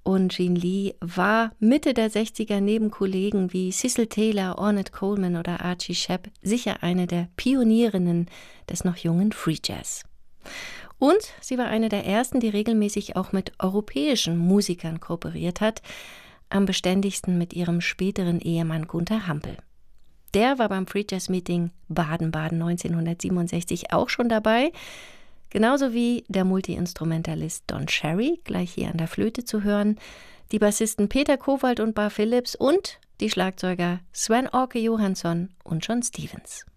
Und Gene Lee war Mitte der 60er neben Kollegen wie Cecil Taylor, Ornette Coleman oder Archie Shepp sicher eine der Pionierinnen des noch jungen Free Jazz. Und sie war eine der ersten, die regelmäßig auch mit europäischen Musikern kooperiert hat, am beständigsten mit ihrem späteren Ehemann Gunther Hampel. Der war beim Free Jazz Meeting Baden-Baden 1967 auch schon dabei, genauso wie der Multiinstrumentalist Don Cherry, gleich hier an der Flöte zu hören, die Bassisten Peter Kowald und Bar Phillips und die Schlagzeuger Sven Orke Johansson und John Stevens.